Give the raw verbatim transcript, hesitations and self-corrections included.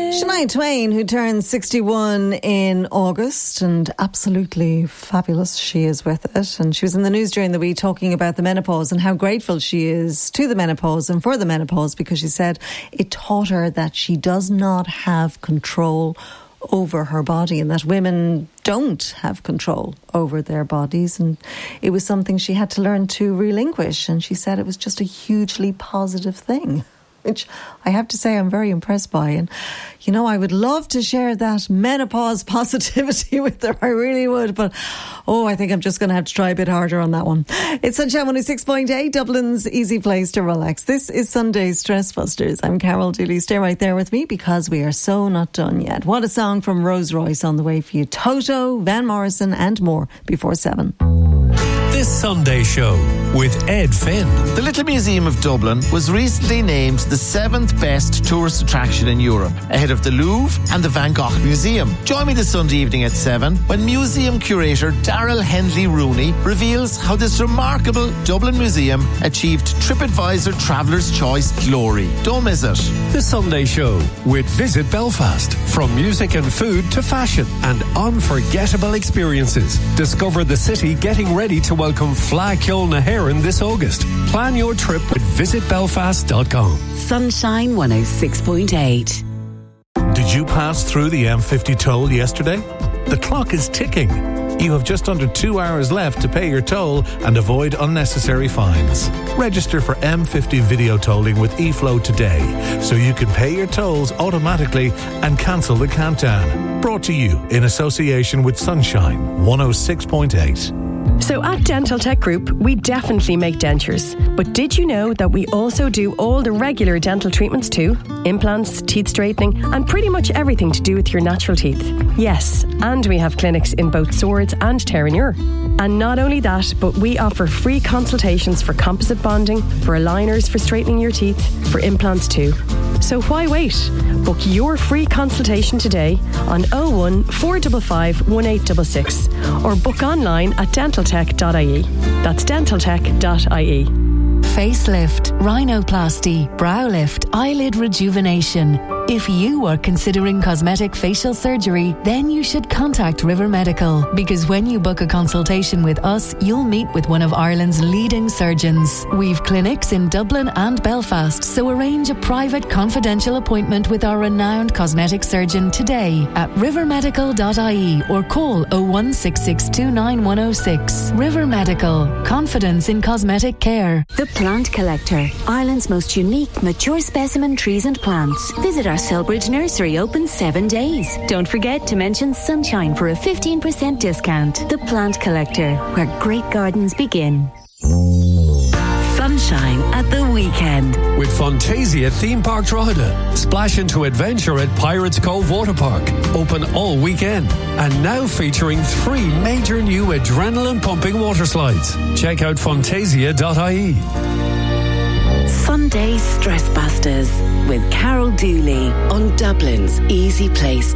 Shania Twain, who turns sixty-one in August, and absolutely fabulous she is with it. And she was in the news during the week talking about the menopause and how grateful she is to the menopause and for the menopause, because she said it taught her that she does not have control over her body and that women don't have control over their bodies, and it was something she had to learn to relinquish. And she said it was just a hugely positive thing, which I have to say I'm very impressed by. And, you know, I would love to share that menopause positivity with her. I really would. But, oh, I think I'm just going to have to try a bit harder on that one. It's Sunshine one oh six point eight, Dublin's easy place to relax. This is Sunday's Stress Busters. I'm Carol Dooley. Stay right there with me because we are so not done yet. What a song from Rose Royce on the way for you. Toto, Van Morrison and more before seven. This Sunday show with Ed Finn. The Little Museum of Dublin was recently named the seventh best tourist attraction in Europe, ahead of the Louvre and the Van Gogh Museum. Join me this Sunday evening at seven when museum curator Daryl Hendley Rooney reveals how this remarkable Dublin museum achieved TripAdvisor Traveller's Choice glory. Don't miss it. The Sunday show with Visit Belfast. From music and food to fashion and unforgettable experiences. Discover the city getting ready to welcome Fleadh Cheoil na hÉireann this August. Plan your trip with visit belfast dot com. Sunshine one oh six point eight. Did you pass through the M fifty toll yesterday? The clock is ticking. You have just under two hours left to pay your toll and avoid unnecessary fines. Register for M fifty video tolling with eFlow today so you can pay your tolls automatically and cancel the countdown. Brought to you in association with Sunshine one oh six point eight. So at Dental Tech Group, we definitely make dentures. But did you know that we also do all the regular dental treatments too? Implants, teeth straightening, and pretty much everything to do with your natural teeth. Yes, and we have clinics in both Swords and Terenure. And not only that, but we offer free consultations for composite bonding, for aligners for straightening your teeth, for implants too. So why wait? Book your free consultation today on oh one, four five five, one eight six six or book online at dental tech dot I E. That's dental tech dot I E. Facelift, rhinoplasty, brow lift, eyelid rejuvenation. If you are considering cosmetic facial surgery, then you should contact River Medical, because when you book a consultation with us, you'll meet with one of Ireland's leading surgeons. We've clinics in Dublin and Belfast, so arrange a private confidential appointment with our renowned cosmetic surgeon today at river medical dot I E or call oh one six six two nine one oh six. River Medical, confidence in cosmetic care. The Plant Collector, Ireland's most unique mature specimen trees and plants. Visit our Selbridge Nursery, open seven days. Don't forget to mention Sunshine for a fifteen percent discount. The Plant Collector, where great gardens begin. Sunshine at the weekend. With Fantasia Theme Park Drogheda. Splash into adventure at Pirates Cove Water Park. Open all weekend. And now featuring three major new adrenaline-pumping water slides. Check out fantasia dot I E. Sunday's Stress Busters with Carol Dooley on Dublin's easy place to